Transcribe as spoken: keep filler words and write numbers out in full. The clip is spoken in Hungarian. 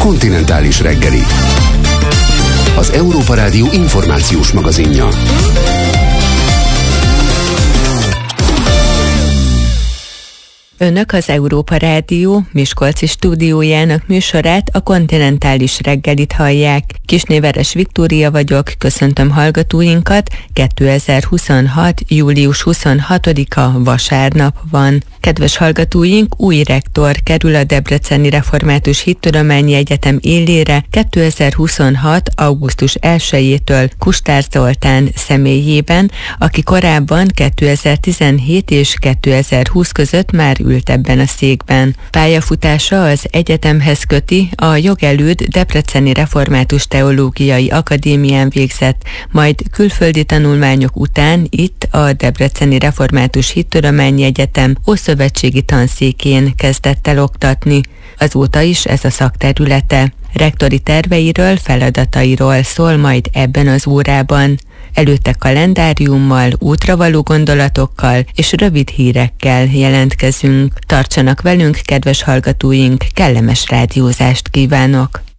Kontinentális reggeli. Az Európa Rádió információs magazinja. Önök az Európa Rádió Miskolci stúdiójának műsorát, a Kontinentális reggelit hallják. Kisnéveres Viktória vagyok, köszöntöm hallgatóinkat. kétezer-huszonhat. július huszonhatodika vasárnap van. Kedves hallgatóink, új rektor kerül a Debreceni Református Hittudományi Egyetem élére kétezer-huszonhat. augusztus elsejétől Kustár Zoltán személyében, aki korábban kétezer-tizenhét és kétezer-húsz között már ült ebben a székben. Pályafutása az egyetemhez köti, a jogelőd Debreceni Református Teológiai Akadémián végzett, majd külföldi tanulmányok után itt a Debreceni Református Hittudományi Egyetem ószövetségi tanszékén kezdett el oktatni. Azóta is ez a szakterülete. Rektori terveiről, feladatairól szól majd ebben az órában. Előtte kalendáriummal, útravaló gondolatokkal és rövid hírekkel jelentkezünk. Tartsanak velünk, kedves hallgatóink, kellemes rádiózást kívánok!